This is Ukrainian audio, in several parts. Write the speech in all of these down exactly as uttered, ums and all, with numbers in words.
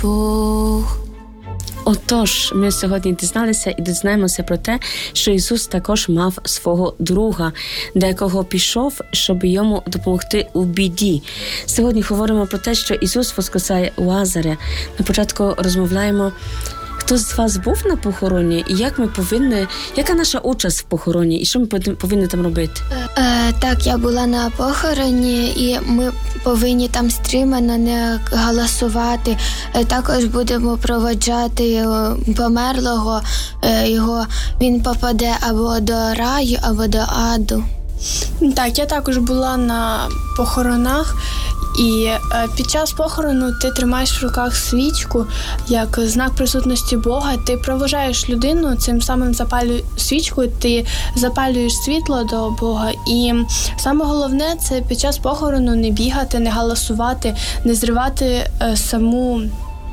Бог. Отож, ми сьогодні дізналися і дізнаємося про те, що Ісус також мав свого друга, до якого пішов, щоб йому допомогти у біді. Сьогодні говоримо про те, що Ісус воскресає Лазаря. На початку розмовляємо, хто з вас був на похороні і як ми повинні, яка наша участь в похороні і що ми повинні там робити? Е, так, я була на похороні і ми повинні там стримано не голосувати. Е, також будемо проводжати померлого, е, його він попаде або до раю, або до аду. Так, я також була на похоронах. І під час похорону ти тримаєш в руках свічку як знак присутності Бога. Ти проважаєш людину, цим самим запалюєш свічку, ти запалюєш світло до Бога. І саме головне – це під час похорону не бігати, не галасувати, не зривати саму...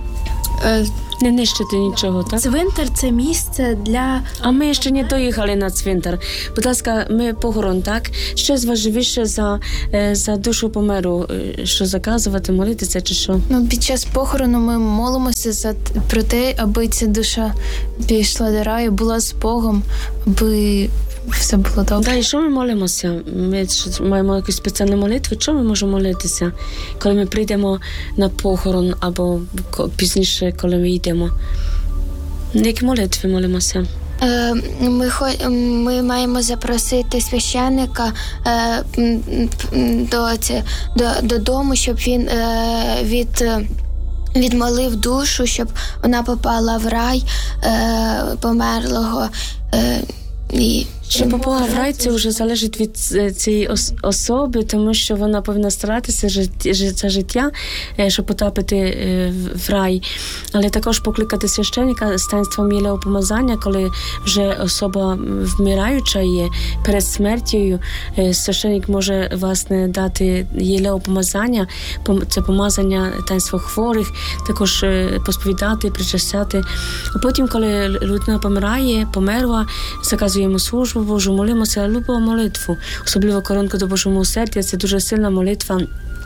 Не нищити нічого, так? Цвинтар – це місце для... А ми ще не доїхали на цвинтар. Будь ласка, ми похорон, так? Щось важливіше за, за душу померу, що заказувати, молитися чи що? Ну, під час похорону ми молимося за, про те, аби ця душа пішла до раю, була з Богом, аби все було добре. Да, і що ми молимося? Ми маємо якусь спеціальну молитву. Чому ми можемо молитися, коли ми прийдемо на похорон або пізніше, коли ми йдемо? Які молитви молимося? Е, ми, ми маємо запросити священника е, до, до, додому, щоб він е, від... відмолив душу, щоб вона попала в рай е, померлого. Е, і Щоб попала в рай, це вже залежить від цієї особи, тому що вона повинна старатися за життя, щоб потрапити в рай. Але також покликати священника з таїнством єлеопомазання, коли вже особа вмираюча є перед смертю, священник може, власне, дати єлеопомазання, це помазання таїнства хворих, також посповідати, причастяти. А потім, коли людина помирає, померла, заказуємо службу Божу, молимося, любимо молитву. Особливо коронку до Божого милосердя, це дуже сильна молитва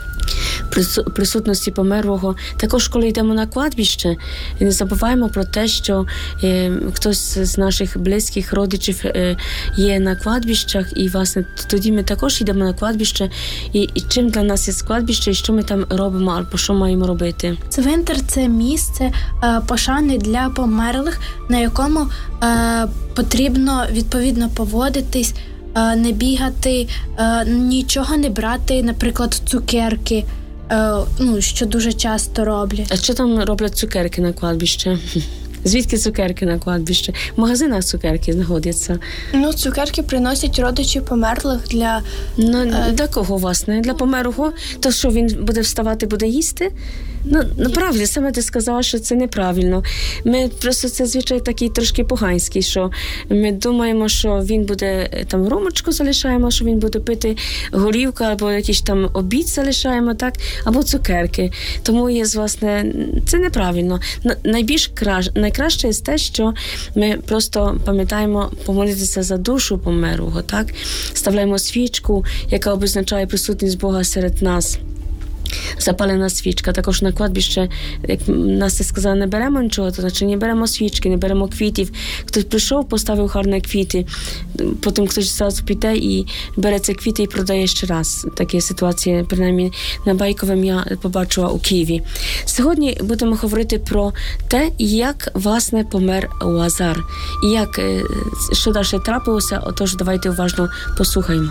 присутності померлого. Також, коли йдемо на кладбище, не забуваємо про те, що е, хтось з наших близьких родичів е, є на кладбищах, і, власне, тоді ми також йдемо на кладбище, і, і чим для нас є кладбище, і що ми там робимо, або що маємо робити. Цвинтар – це місце е, пошани для померлих, на якому е, потрібно відповідно поводитись, е, не бігати, е, нічого не брати, наприклад, цукерки, ну, що дуже часто роблять. А що там роблять цукерки на кладбище? Звідки цукерки на кладбище? В магазинах цукерки знаходяться. Ну, цукерки приносять родичі померлих для... Ну, е... для кого, власне? Для померлого? То що, він буде вставати, буде їсти? Ну, направді, саме ти сказала, що це неправильно. Ми просто, це звичай такий трошки поганський, що ми думаємо, що він буде, там, ромочку залишаємо, що він буде пити горівку, або якийсь там обід залишаємо, так, або цукерки. Тому є, власне, це неправильно. Найбільш краш... найкраще є те, що ми просто пам'ятаємо помолитися за душу померлого, так, ставляємо свічку, яка обозначає присутність Бога серед нас. Запалена свічка. Також на кладбище, як Настя сказала, не беремо нічого, то значить не беремо свічки, не беремо квітів. Хтось прийшов, поставив гарні квіти, потім хтось зразу піде і бере ці квіти і продає ще раз. Такі ситуації, принаймні, на Байковому я побачила у Києві. Сьогодні будемо говорити про те, як, власне, помер Лазар. І як, що далі трапилося, отож, давайте уважно послухаємо.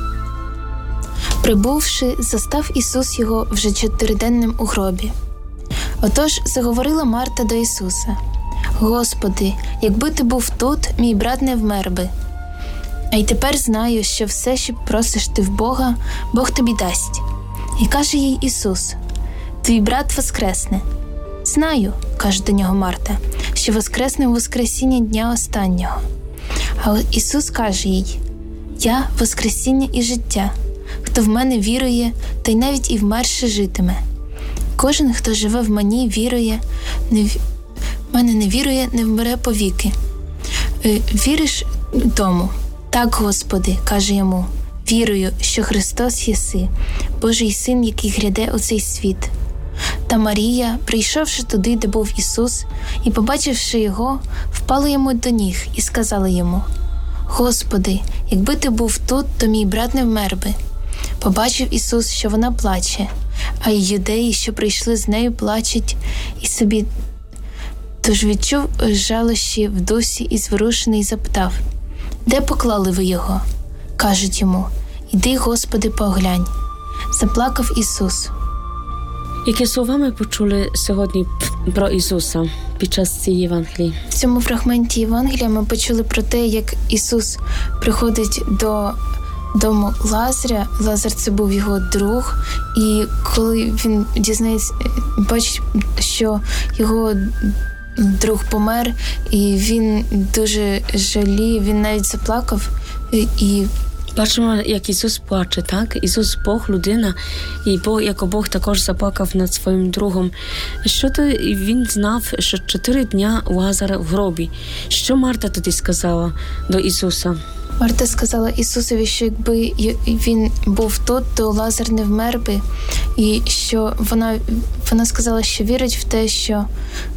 Прибувши, застав Ісус його вже чотириденним у гробі. Отож заговорила Марта до Ісуса: «Господи, якби ти був тут, мій брат не вмер би. А й тепер знаю, що все, що просиш ти в Бога, Бог тобі дасть». І каже їй Ісус: «Твій брат воскресне». «Знаю», – каже до нього Марта, «що воскресне в воскресіння дня останнього». А Ісус каже їй: «Я – воскресіння і життя. Хто в мене вірує, та й навіть і вмерше житиме. Кожен, хто живе в мені, вірує, не в мене не вірує, не вмре повіки. Е, віриш тому?» «Так, Господи», – каже йому, «вірую, що Христос єси, Божий Син, який гряде у цей світ». Та Марія, прийшовши туди, де був Ісус, і побачивши його, впала йому до ніг і сказала йому: «Господи, якби ти був тут, то мій брат не вмер би». Побачив Ісус, що вона плаче, а й юдеї, що прийшли з нею, плачуть і собі. Тож відчув жалощі в дусі і зворушений запитав: «Де поклали ви його?» Кажуть йому: «Іди, Господи, поглянь». Заплакав Ісус. Які слова ми почули сьогодні про Ісуса під час цієї Євангелії? В цьому фрагменті Євангелія ми почули про те, як Ісус приходить до дому Лазаря. Лазар – це був його друг, і коли він дізнається, бачить, що його друг помер, і він дуже жаліє, він навіть заплакав, і Бачимо, як Ісус плаче, так? Ісус – Бог, людина, і Бог, як Бог також заплакав над своїм другом. Що то він знав, що чотири дня Лазар в гробі. Що Марта тоді сказала до Ісуса? Марта сказала Ісусові, що якби він був тут, то Лазар не вмер би, і що вона, вона сказала, що вірить в те, що